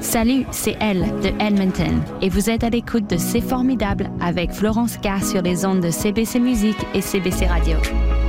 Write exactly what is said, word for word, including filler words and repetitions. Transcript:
Salut, c'est Elle de Edmonton et vous êtes à l'écoute de C'est formidable avec Florence K sur les ondes de C B C Musique et C B C Radio.